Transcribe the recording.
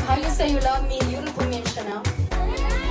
How you say you love me? Beautiful mention, huh?